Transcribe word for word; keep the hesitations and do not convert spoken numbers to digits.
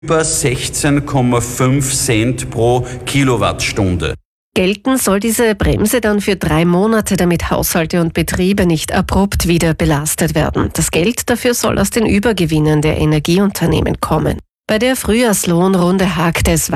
über sechzehn Komma fünf Cent pro Kilowattstunde. Gelten soll diese Bremse dann für drei Monate, damit Haushalte und Betriebe nicht abrupt wieder belastet werden. Das Geld dafür soll aus den Übergewinnen der Energieunternehmen kommen. Bei der Frühjahrslohnrunde hakt es